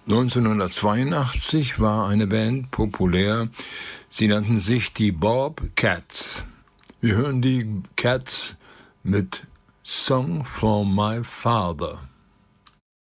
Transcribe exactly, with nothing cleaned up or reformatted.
neunzehnhundertzweiundachtzig war eine Band populär. Sie nannten sich die Bobcats. Wir hören die Cats mit Song for My Father.